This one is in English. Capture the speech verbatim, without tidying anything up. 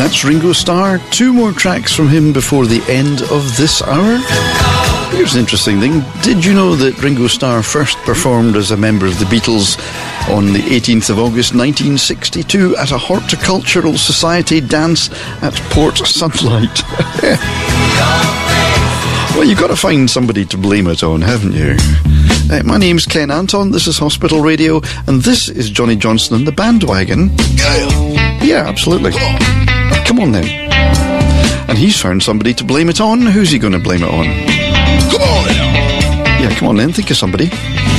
that's Ringo Starr. Two more tracks from him before the end of this hour. Here's an interesting thing. Did you know that Ringo Starr first performed as a member of the Beatles on the eighteenth of August nineteen sixty-two at a Horticultural Society dance at Port Sunlight? Well, you've got to find somebody to blame it on, haven't you? Uh, my name's Ken Anton, this is Hospital Radio, and this is Johnny Johnson and the Bandwagon. Yeah, yeah absolutely. Come on. Come on then. And he's found somebody to blame it on. Who's he going to blame it on? Come on now. Yeah, come on then, think of somebody.